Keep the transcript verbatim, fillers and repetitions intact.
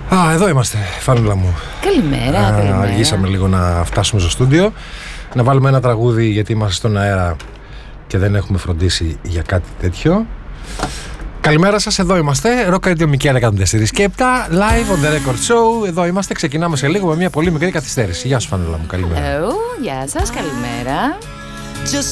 Α, εδώ είμαστε, Φανούλα μου. Καλημέρα, Α, καλημέρα. αργήσαμε λίγο να φτάσουμε στο στούντιο. Να βάλουμε ένα τραγούδι γιατί είμαστε στον αέρα και δεν έχουμε φροντίσει για κάτι τέτοιο. Καλημέρα σας, εδώ είμαστε. Rock Radio Μικέρα εκατόν τέσσερα και επτά, live on the record show. Εδώ είμαστε, ξεκινάμε σε λίγο με μια πολύ μικρή καθυστέρηση. Γεια σου, Φανούλα μου, καλημέρα. Hello, γεια σας, καλημέρα.